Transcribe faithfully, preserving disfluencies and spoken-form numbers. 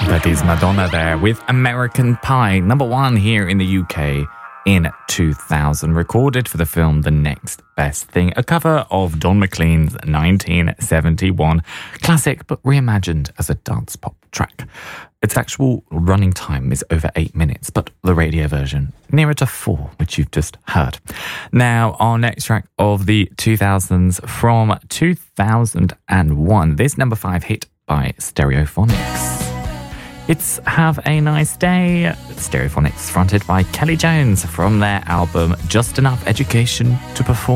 That is Madonna there with American Pie, number one here in the U K in two thousand, recorded for the film The Next Best Thing, a cover of Don McLean's nineteen seventy-one classic, but reimagined as a dance pop track. Its actual running time is over eight minutes, but the radio version nearer to four, which you've just heard. Now, our next track of the two thousands from two thousand one, this number five hit by Stereophonics. It's Have a Nice Day. Stereophonics fronted by Kelly Jones from their album Just Enough Education to Perform.